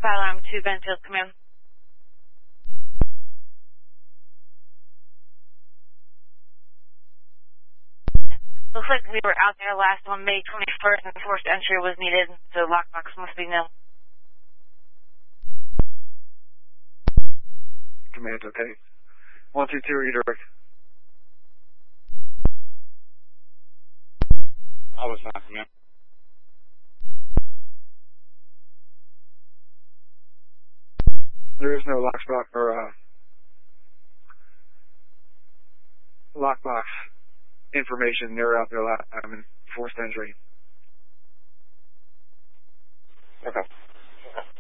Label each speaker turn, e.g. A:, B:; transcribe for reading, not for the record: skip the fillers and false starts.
A: Fire alarm 2, Benfield, come in. Looks like we were out there last on May 21st and forced entry was needed, so lockbox must be nil.
B: Command, okay. 122, redirect.
C: I was not, command.
B: There is no lockbox or lockbox information. They were out there last time and forced entry.